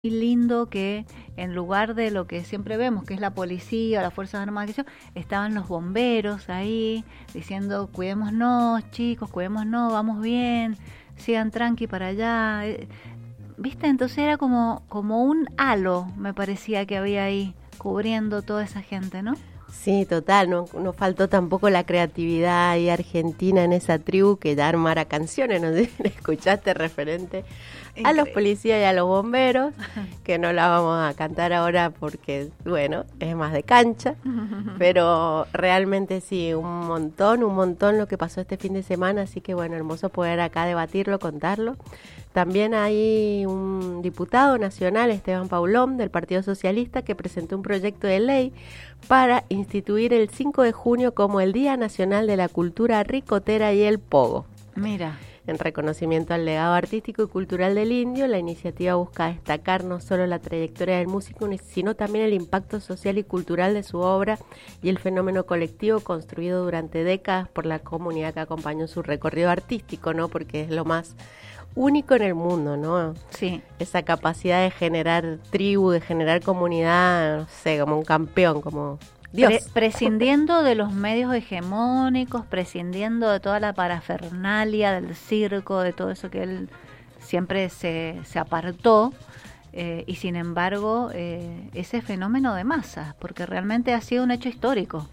lindo que en lugar de lo que siempre vemos, que es la policía, las Fuerzas Armadas, estaban los bomberos ahí diciendo cuidémonos chicos, cuidémonos, vamos bien, sigan tranqui para allá. ¿Viste? Entonces era como un halo, me parecía que había ahí, cubriendo toda esa gente, ¿no? Sí, total, no faltó tampoco la creatividad ahí argentina en esa tribu que ya armara canciones, no sé si escuchaste referente a los policías y a los bomberos, que no la vamos a cantar ahora porque, bueno, es más de cancha, pero realmente sí, un montón lo que pasó este fin de semana, así que bueno, hermoso poder acá debatirlo, contarlo. También hay un diputado nacional, Esteban Paulón, del Partido Socialista, que presentó un proyecto de ley para instituir el 5 de junio como el Día Nacional de la Cultura Ricotera y el Pogo. Mira. En reconocimiento al legado artístico y cultural del indio, la iniciativa busca destacar no solo la trayectoria del músico, sino también el impacto social y cultural de su obra y el fenómeno colectivo construido durante décadas por la comunidad que acompañó su recorrido artístico, ¿no? Porque es lo más único en el mundo, ¿no? Sí. Esa capacidad de generar tribu, de generar comunidad, no sé, como un campeón, como Dios. Prescindiendo de los medios hegemónicos, prescindiendo de toda la parafernalia del circo, de todo eso que él siempre se apartó, y sin embargo ese fenómeno de masas, porque realmente ha sido un hecho histórico,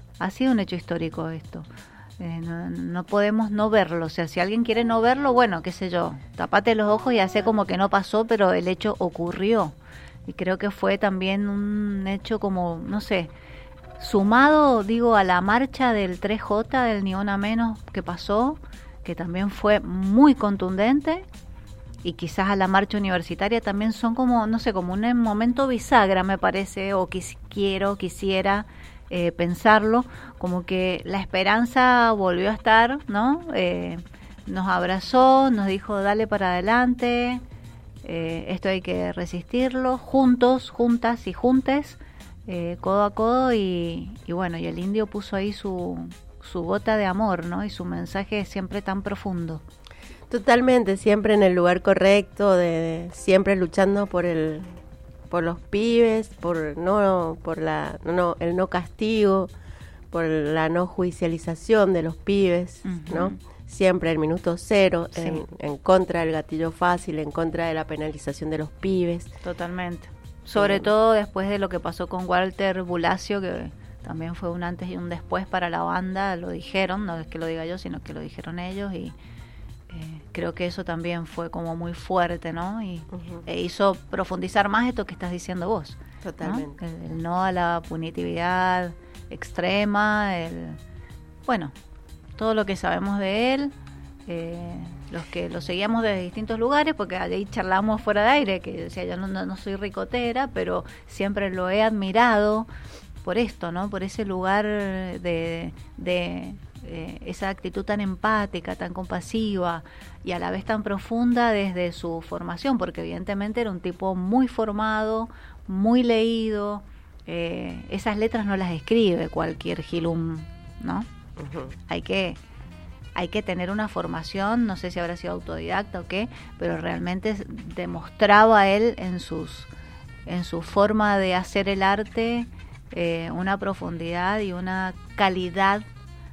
esto. No podemos no verlo, o sea, si alguien quiere no verlo, bueno, qué sé yo, tapate los ojos y hace como que no pasó, pero el hecho ocurrió, y creo que fue también un hecho como, no sé, sumado, digo, a la marcha del 3J, del Ni Una Menos que pasó, que también fue muy contundente, y quizás a la marcha universitaria también son como, no sé, como un momento bisagra, me parece, o quisiera pensarlo, como que la esperanza volvió a estar, ¿no? Nos abrazó, nos dijo, dale para adelante, esto hay que resistirlo, juntos, juntas y juntes, codo a codo, y bueno, y el indio puso ahí su gota de amor, ¿no? Y su mensaje siempre tan profundo. Totalmente, siempre en el lugar correcto, siempre luchando por los pibes, el no castigo, por la no judicialización de los pibes, uh-huh. ¿no? Siempre el minuto cero, sí. en contra del gatillo fácil, en contra de la penalización de los pibes. Totalmente. Sobre todo después de lo que pasó con Walter Bulacio, que también fue un antes y un después para la banda, lo dijeron, no es que lo diga yo, sino que lo dijeron ellos, y creo que eso también fue como muy fuerte, ¿no? Y uh-huh. Hizo profundizar más esto que estás diciendo vos. Totalmente. ¿No? El no a la punitividad extrema, bueno, todo lo que sabemos de él, los que lo seguíamos desde distintos lugares, porque ahí charlamos fuera de aire, que decía yo no soy ricotera, pero siempre lo he admirado por esto, ¿no? Por ese lugar de esa actitud tan empática, tan compasiva y a la vez tan profunda desde su formación, porque evidentemente era un tipo muy formado, muy leído, esas letras no las escribe cualquier gilum, ¿no? Uh-huh. Hay que tener una formación, no sé si habrá sido autodidacta o qué, pero realmente demostraba él en su forma de hacer el arte una profundidad y una calidad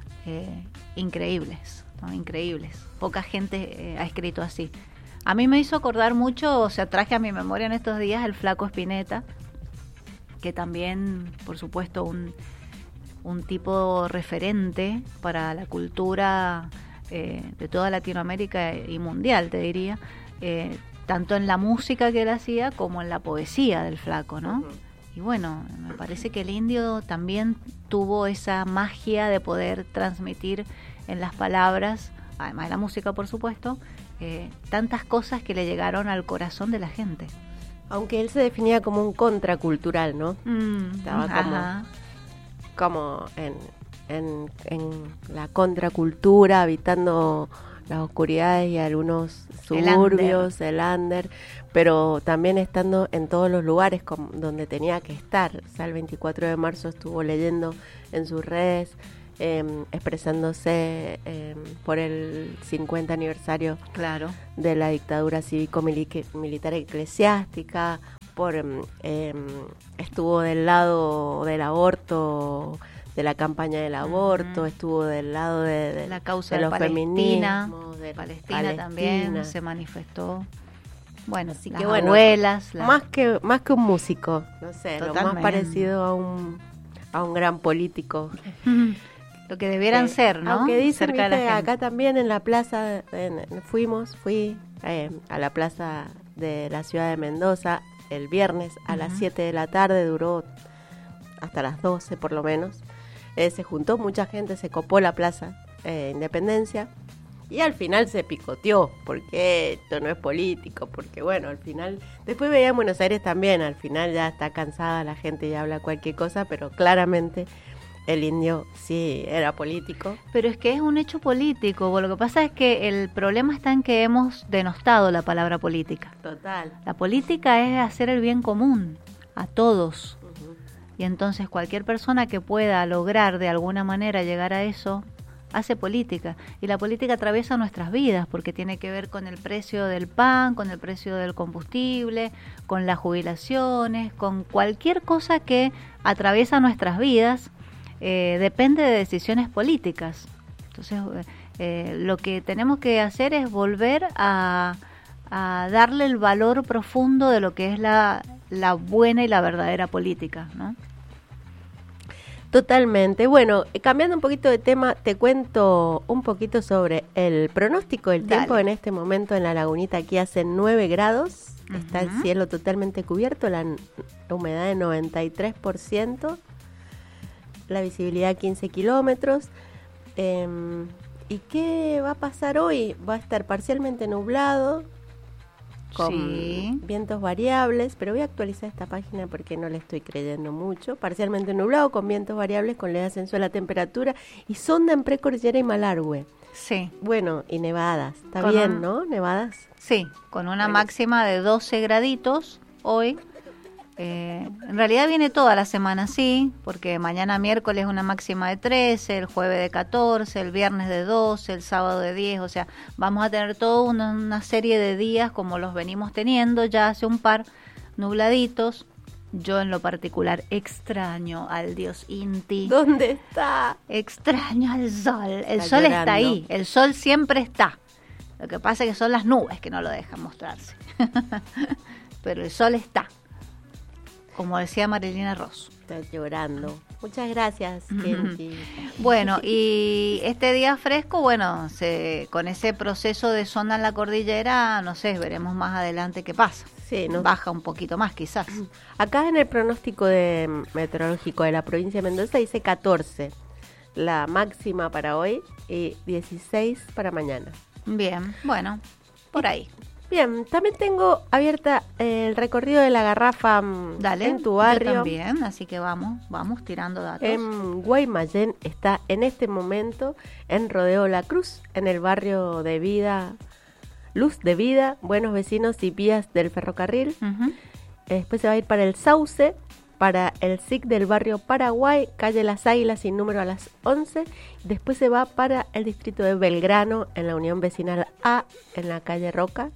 increíbles, ¿no? Increíbles. Poca gente ha escrito así. A mí me hizo acordar mucho, o sea, traje a mi memoria en estos días el Flaco Spinetta, que también, por supuesto, un tipo referente para la cultura de toda Latinoamérica y mundial, te diría, tanto en la música que él hacía como en la poesía del Flaco, ¿no? Uh-huh. Y bueno, me parece que el indio también tuvo esa magia de poder transmitir en las palabras, además de la música, por supuesto, tantas cosas que le llegaron al corazón de la gente. Aunque él se definía como un contracultural, ¿no? Estaba como en la contracultura, habitando las oscuridades y algunos suburbios, el under, pero también estando en todos los lugares donde tenía que estar. O sea, el 24 de marzo estuvo leyendo en sus redes expresándose por el 50 aniversario Claro. de la dictadura cívico-militar eclesiástica, estuvo del lado del aborto, de la campaña del aborto, estuvo del lado de la causa de de los Palestina, feminismos, de Palestina también se manifestó. Bueno, así las que bueno, abuelas, más que un músico, no sé, lo más Totalmente. parecido a un gran político. lo que debieran ser, ¿no? Aunque dicen, Cerca de la viste, gente. acá también en la plaza, fui a la plaza de la ciudad de Mendoza el viernes a las 7 de la tarde, duró hasta las 12 por lo menos. Se juntó mucha gente, se copó la plaza Independencia y al final se picoteó, porque esto no es político, porque bueno, al final, después veía en Buenos Aires también, al final ya está cansada la gente y habla cualquier cosa, pero claramente el indio sí era político. Pero es que es un hecho político. Lo que pasa es que el problema está en que hemos denostado la palabra política. Total. La política es hacer el bien común a todos. Y entonces cualquier persona que pueda lograr de alguna manera llegar a eso, hace política. Y la política atraviesa nuestras vidas porque tiene que ver con el precio del pan, con el precio del combustible, con las jubilaciones, con cualquier cosa que atraviesa nuestras vidas. Depende de decisiones políticas. Entonces, lo que tenemos que hacer es volver a darle el valor profundo de lo que es la buena y la verdadera política, ¿no? Totalmente. Bueno, cambiando un poquito de tema, te cuento un poquito sobre el pronóstico del tiempo. En este momento en la Lagunita aquí hace 9 grados, está el cielo totalmente cubierto, la humedad de 93%. La visibilidad 15 kilómetros. ¿Y qué va a pasar hoy? Va a estar parcialmente nublado, con vientos variables, pero voy a actualizar esta página porque no le estoy creyendo mucho. Parcialmente nublado, con vientos variables, con leve ascenso de la temperatura y sonda en precordillera y Malargüe. Sí. Bueno, y nevadas. Está bien, ¿no? Nevadas. Sí, con una máxima de 12 graditos hoy. En realidad viene toda la semana así, porque mañana miércoles una máxima de 13, el jueves de 14, el viernes de 12, el sábado de 10, o sea, vamos a tener toda una serie de días como los venimos teniendo ya hace un par, nubladitos. Yo en lo particular extraño al dios Inti. ¿Dónde está? Extraño al sol. El Está sol llorando. está ahí, el sol siempre está. Lo que pasa es que son las nubes que no lo dejan mostrarse. Pero el sol está. Como decía Marilina Ross. Está llorando. Muchas gracias, Kenty. Bueno, y este día fresco, bueno, con ese proceso de zona en la cordillera, no sé, veremos más adelante qué pasa. Sí, ¿no? Baja un poquito más, quizás. Acá en el pronóstico meteorológico de la provincia de Mendoza dice 14, la máxima para hoy, y 16 para mañana. Bien, bueno, por ahí. Bien, también tengo abierta el recorrido de la garrafa en tu barrio. Yo también, así que vamos tirando datos. En Guaymallén está en este momento en Rodeo La Cruz, en el barrio de Vida, Luz de Vida, Buenos Vecinos y Vías del Ferrocarril. Después se va a ir para el Sauce, para el SIC del barrio Paraguay, calle Las Águilas sin número a las 11. Después se va para el distrito de Belgrano, en la Unión Vecinal A, en la calle Roca.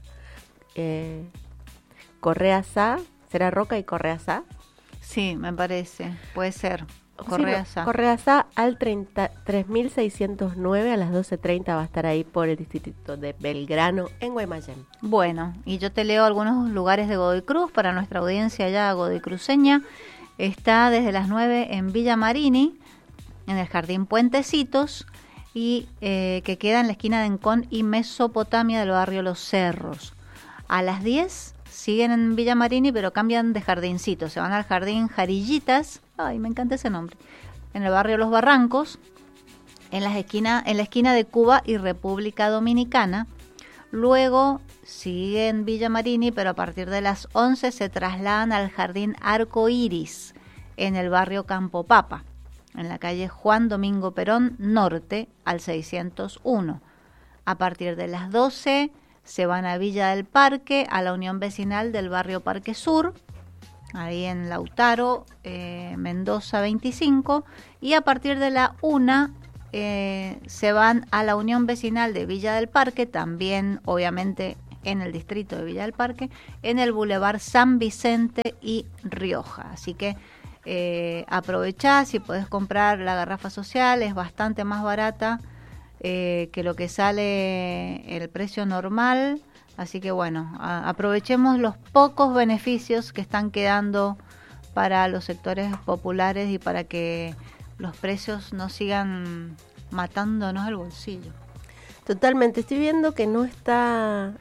Correa Sá, ¿será Roca y Correa Sá? Sí, me parece, puede ser. Correa Sá. Correa Sá al 3609 a las 12:30 va a estar ahí por el distrito de Belgrano en Guaymallén. Bueno, y yo te leo algunos lugares de Godoy Cruz para nuestra audiencia ya godoycruceña. Está desde las 9 en Villa Marini, en el Jardín Puentecitos, y que queda en la esquina de Encón y Mesopotamia del barrio Los Cerros. A las 10 siguen en Villa Marini, pero cambian de jardincito. Se van al Jardín Jarillitas, ay, me encanta ese nombre, en el barrio Los Barrancos, en la esquina de Cuba y República Dominicana. Luego siguen Villa Marini, pero a partir de las 11 se trasladan al Jardín Arco Iris, en el barrio Campo Papa, en la calle Juan Domingo Perón Norte, al 601. A partir de las 12 se van a Villa del Parque, a la Unión Vecinal del barrio Parque Sur, ahí en Lautaro, Mendoza 25, y a partir de la 1 se van a la Unión Vecinal de Villa del Parque, también obviamente en el distrito de Villa del Parque, en el Boulevard San Vicente y Rioja. Así que aprovechá, si podés comprar la garrafa social, es bastante más barata que lo que sale el precio normal. Así que bueno, aprovechemos los pocos beneficios que están quedando para los sectores populares y para que los precios no sigan matándonos el bolsillo. Totalmente, estoy viendo que no está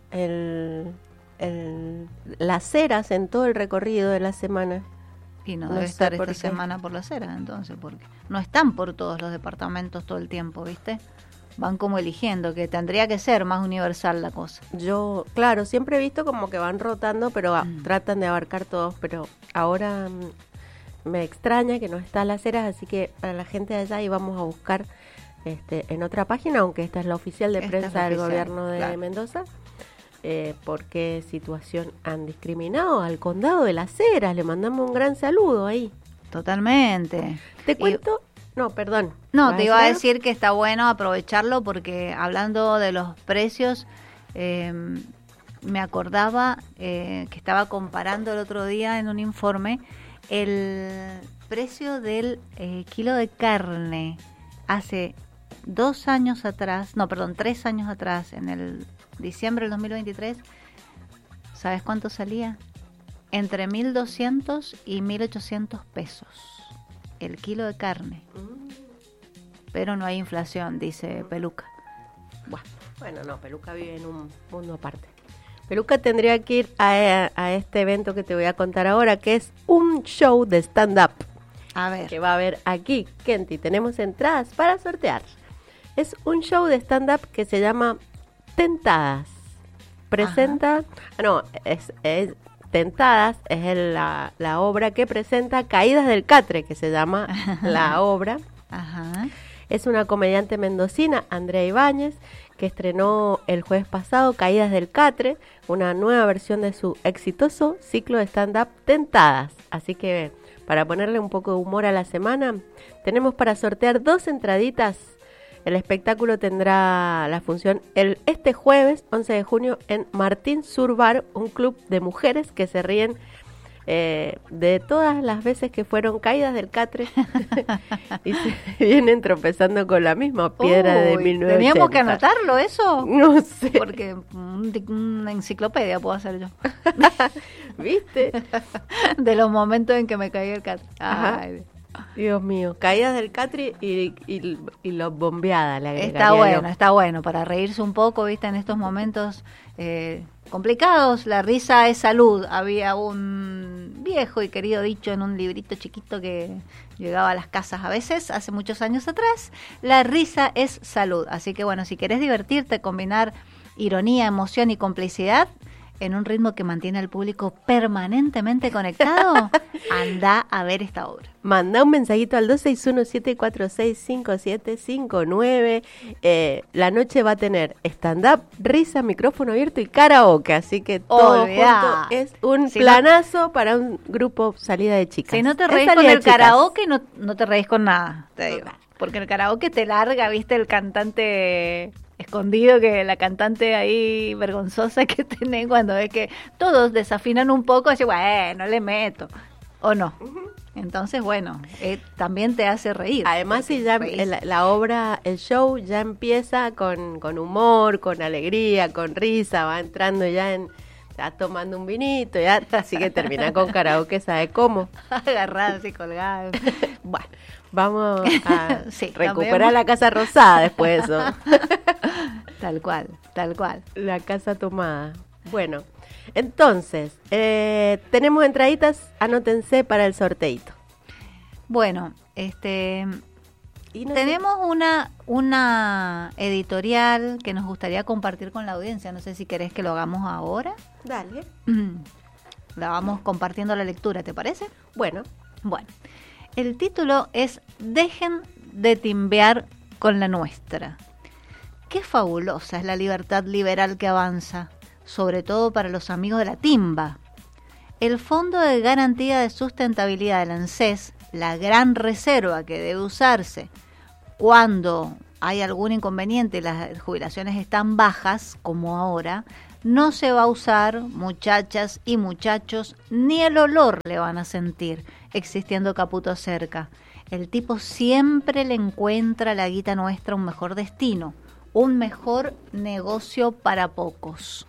las ceras en todo el recorrido de la semana. Y no debe estar esta semana por las ceras, entonces, porque no están por todos los departamentos todo el tiempo, ¿viste? Van como eligiendo, que tendría que ser más universal la cosa. Yo, claro, siempre he visto como que van rotando, pero tratan de abarcar todos, pero ahora me extraña que no está las ceras, así que para la gente de allá íbamos a buscar en otra página, aunque esta es la oficial de prensa del gobierno de Mendoza, por qué situación han discriminado al condado de Las Heras. Le mandamos un gran saludo ahí. Totalmente. Te cuento... No, perdón. No, te iba a decir que está bueno aprovecharlo porque hablando de los precios, me acordaba que estaba comparando el otro día en un informe el precio del kilo de carne hace 3 años atrás, en el diciembre del 2023, ¿sabes cuánto salía? Entre 1.200 y 1.800 pesos el kilo de carne. Pero no hay inflación, dice Peluca. Bueno, no, Peluca vive en un mundo aparte. Peluca tendría que ir a este evento que te voy a contar ahora, que es un show de stand-up. A ver. Que va a haber aquí, Kenty. Tenemos entradas para sortear. Es un show de stand-up que se llama Tentadas. Presenta... Tentadas es la obra que presenta Caídas del Catre, que se llama la obra. Ajá. Es una comediante mendocina, Andrea Ibáñez, que estrenó el jueves pasado Caídas del Catre, una nueva versión de su exitoso ciclo de stand-up Tentadas. Así que para ponerle un poco de humor a la semana, tenemos para sortear 2 entraditas. El espectáculo tendrá la función este jueves 11 de junio en Martín Sur Bar, un club de mujeres que se ríen de todas las veces que fueron caídas del catre y se vienen tropezando con la misma piedra de 1980. ¿Teníamos que anotarlo eso? No sé. Porque una enciclopedia puedo hacer yo. ¿Viste? De los momentos en que me caí el catre. Ay, Dios mío, caídas del Catri y los bombeada le agregaría. Está bueno para reírse un poco, viste, en estos momentos complicados. La risa es salud. Había un viejo y querido dicho en un librito chiquito que llegaba a las casas a veces, hace muchos años atrás. La risa es salud. Así que bueno, si querés divertirte, combinar ironía, emoción y complicidad en un ritmo que mantiene al público permanentemente conectado, anda a ver esta obra. Manda un mensajito al 261-746-5759. La noche va a tener stand-up, risa, micrófono abierto y karaoke, así que todo junto es un planazo para un grupo salida de chicas. Si no te reís con el karaoke, no te reís con nada, te digo. Porque el karaoke te larga, viste, el cantante escondido, que la cantante ahí vergonzosa que tenés cuando ves que todos desafinan un poco, así, bueno, le meto, o no. Entonces, bueno, también te hace reír. Además, si ya la obra, el show ya empieza con humor, con alegría, con risa, va entrando ya tomando un vinito, ya, así que termina con karaoke, ¿sabe cómo? Agarrada así, colgada. Bueno, vamos a recuperar la Casa Rosada después de eso. Tal cual. La casa tomada. Bueno, entonces, tenemos entraditas, anótense para el sorteito. Bueno, tenemos una editorial que nos gustaría compartir con la audiencia. No sé si querés que lo hagamos ahora. Dale. La vamos compartiendo la lectura, ¿te parece? Bueno. El título es Dejen de timbear con la nuestra. Qué fabulosa es la libertad liberal que avanza, sobre todo para los amigos de la timba. El Fondo de Garantía de Sustentabilidad del ANSES, la gran reserva que debe usarse cuando hay algún inconveniente y las jubilaciones están bajas, como ahora, no se va a usar, muchachas y muchachos, ni el olor le van a sentir existiendo Caputo cerca. El tipo siempre le encuentra a la guita nuestra un mejor destino, un mejor negocio para pocos.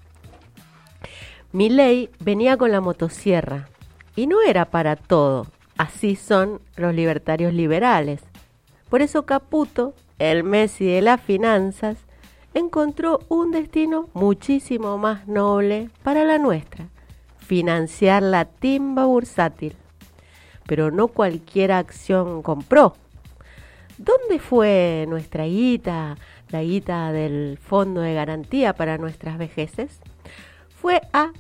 Milei venía con la motosierra y no era para todo. Así son los libertarios liberales. Por eso Caputo, el Messi de las finanzas, encontró un destino muchísimo más noble para la nuestra: financiar la timba bursátil. Pero no cualquier acción compró. ¿Dónde fue nuestra guita, la guita del Fondo de Garantía para nuestras vejeces? Fue a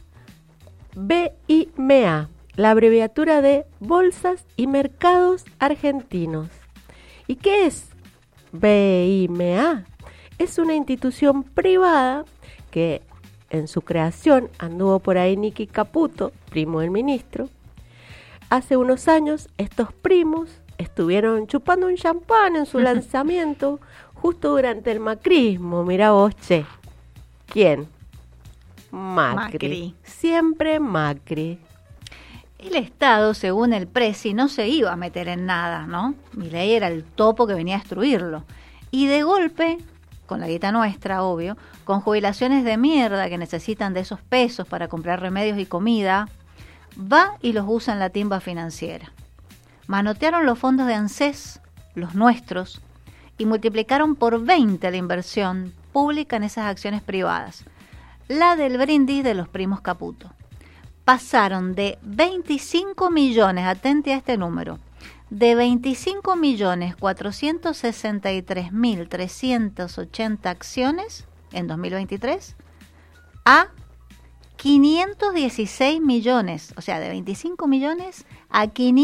BIMEA, la abreviatura de Bolsas y Mercados Argentinos. ¿Y qué es BIMEA? Es una institución privada que en su creación anduvo por ahí Nicky Caputo, primo del ministro. Hace unos años estos primos estuvieron chupando un champán en su lanzamiento justo durante el macrismo. Mirá vos, che. ¿Quién? Macri. Siempre Macri. El Estado, según el Presi, no se iba a meter en nada, ¿no? Milei era el topo que venía a destruirlo. Y de golpe, con la guita nuestra, obvio, con jubilaciones de mierda que necesitan de esos pesos para comprar remedios y comida, va y los usa en la timba financiera. Manotearon los fondos de ANSES, los nuestros, y multiplicaron por 20 la inversión pública en esas acciones privadas. La del brindis de los primos Caputo. Pasaron de 25 millones, atente a este número, de 25.463.380 acciones en 2023 a 516 millones, o sea, de 25 millones a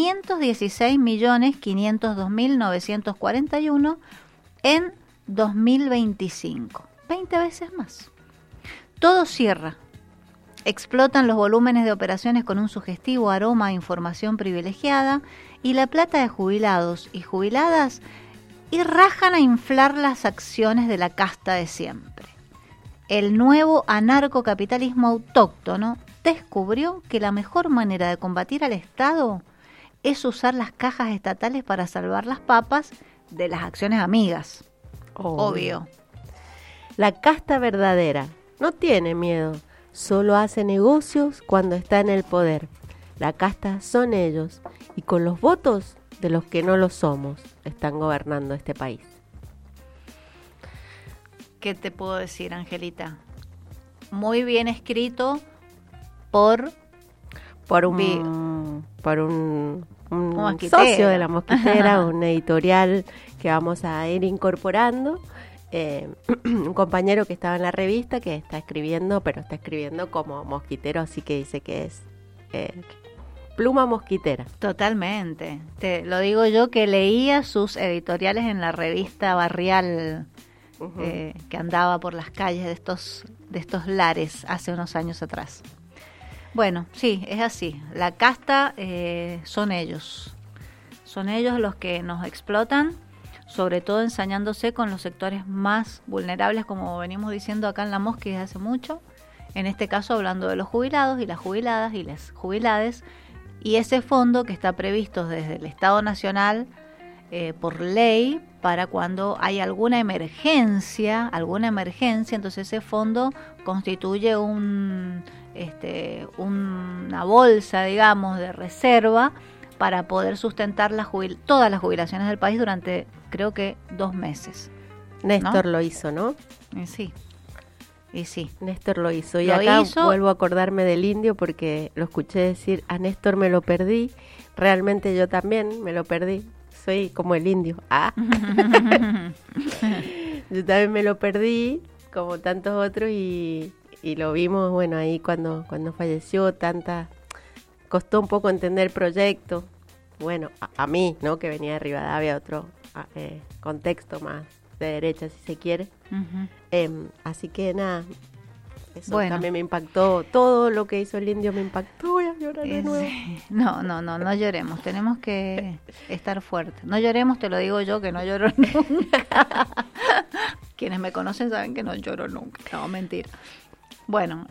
516.502.941 en 2025. 20 veces más. Todo cierra. Explotan los volúmenes de operaciones con un sugestivo aroma a información privilegiada y la plata de jubilados y jubiladas y rajan a inflar las acciones de la casta de siempre. El nuevo anarcocapitalismo autóctono descubrió que la mejor manera de combatir al Estado es usar las cajas estatales para salvar las papas de las acciones amigas. Obvio. La casta verdadera no tiene miedo, solo hace negocios cuando está en el poder. La casta son ellos, y con los votos de los que no lo somos, están gobernando este país. ¿Qué te puedo decir, Angelita? Muy bien escrito por un socio de la Mosquitera, un editorial que vamos a ir incorporando. Un compañero que estaba en la revista que está escribiendo, pero está escribiendo como mosquitero, así que dice que es pluma mosquitera. Totalmente. Te lo digo yo, que leía sus editoriales en la revista barrial que andaba por las calles de estos lares hace unos años atrás. Bueno, sí, es así. La casta son ellos. Son ellos los que nos explotan, sobre todo ensañándose con los sectores más vulnerables, como venimos diciendo acá en La Mosca desde hace mucho, en este caso hablando de los jubilados y las jubiladas y las jubilades, y ese fondo que está previsto desde el Estado Nacional por ley para cuando hay alguna emergencia, entonces ese fondo constituye una bolsa, digamos, de reserva para poder sustentar todas las jubilaciones del país durante, creo que, 2 meses. Néstor, ¿no? Lo hizo, ¿no? Sí. Y sí. Néstor lo hizo. Y acá vuelvo a acordarme del Indio porque lo escuché decir, a Néstor me lo perdí. Realmente yo también me lo perdí. Soy como el Indio. Yo también me lo perdí, como tantos otros, y lo vimos, bueno, ahí cuando falleció, costó un poco entender el proyecto. Bueno, a mí, ¿no? Que venía de Rivadavia, otro contexto más de derecha, si se quiere. Así que nada, eso también me impactó. Todo lo que hizo el Indio me impactó. llorar de nuevo. No lloremos, tenemos que estar fuertes. No lloremos, te lo digo yo, que no lloro nunca. Quienes me conocen saben que no lloro nunca, no, mentira. Bueno,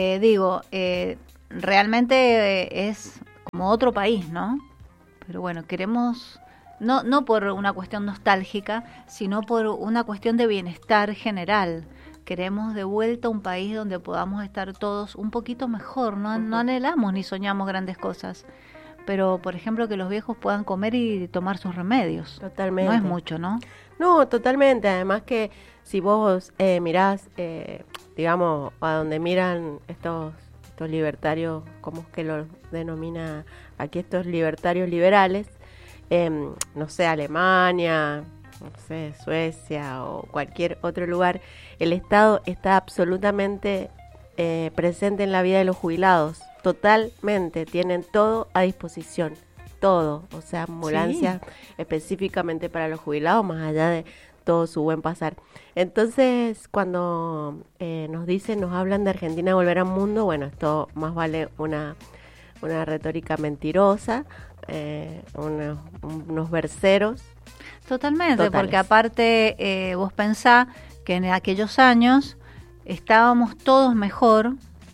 realmente es como otro país, ¿no? Pero bueno, queremos, no por una cuestión nostálgica, sino por una cuestión de bienestar general. Queremos de vuelta un país donde podamos estar todos un poquito mejor, no anhelamos ni soñamos grandes cosas, pero por ejemplo que los viejos puedan comer y tomar sus remedios. Totalmente. No es mucho, ¿no? No, totalmente, además que si vos mirás, digamos, a donde miran estos libertarios, ¿cómo es que lo denomina aquí estos libertarios liberales? No sé, Alemania, no sé, Suecia o cualquier otro lugar, el Estado está absolutamente presente en la vida de los jubilados, totalmente, tienen todo a disposición, todo, o sea, ambulancias específicamente para los jubilados, más allá de todo su buen pasar. Entonces, cuando nos hablan de Argentina volver al mundo, bueno, esto más vale una retórica mentirosa, unos verseros. Totalmente, totales. Porque aparte vos pensás que en aquellos años estábamos todos mejor,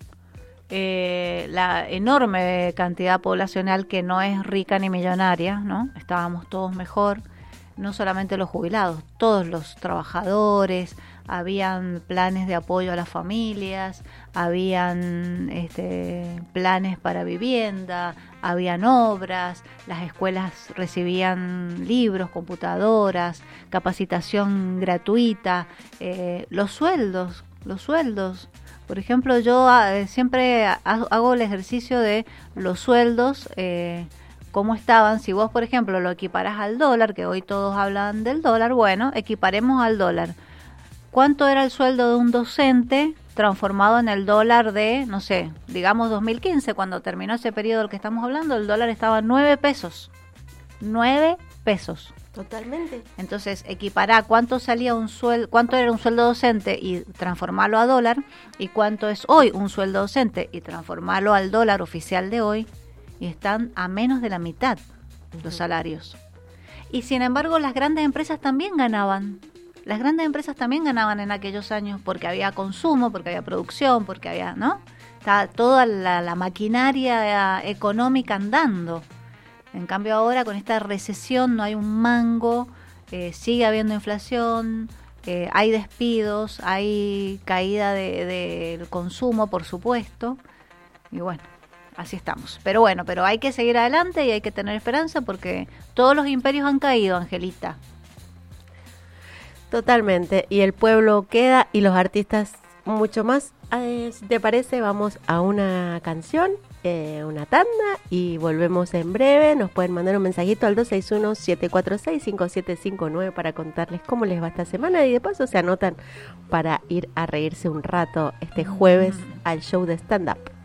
la enorme cantidad poblacional que no es rica ni millonaria, ¿no? Estábamos todos mejor, no solamente los jubilados, todos los trabajadores, habían planes de apoyo a las familias, habían planes para vivienda, habían obras, las escuelas recibían libros, computadoras, capacitación gratuita, los sueldos. Por ejemplo, yo siempre hago el ejercicio de los sueldos, cómo estaban. Si vos, por ejemplo, lo equiparás al dólar, que hoy todos hablan del dólar, bueno, equiparemos al dólar. ¿Cuánto era el sueldo de un docente transformado en el dólar de, no sé, digamos 2015, cuando terminó ese periodo del que estamos hablando? El dólar estaba a 9 pesos. 9 pesos. Totalmente. Entonces, equipará cuánto salía cuánto era un sueldo docente y transformarlo a dólar, y cuánto es hoy un sueldo docente y transformarlo al dólar oficial de hoy, y están a menos de la mitad los salarios. Y sin embargo, las grandes empresas también ganaban. Las grandes empresas también ganaban en aquellos años porque había consumo, porque había producción, porque había, ¿no? Estaba toda la maquinaria económica andando. En cambio ahora con esta recesión no hay un mango, sigue habiendo inflación, hay despidos, hay caída del consumo, por supuesto, y bueno, así estamos. Pero hay que seguir adelante y hay que tener esperanza porque todos los imperios han caído, Angelita. Totalmente, y el pueblo queda y los artistas mucho más. Si te parece, vamos a una canción, una tanda, y volvemos en breve. Nos pueden mandar un mensajito al 261-746-5759 para contarles cómo les va esta semana, y de paso se anotan para ir a reírse un rato este jueves al show de stand-up.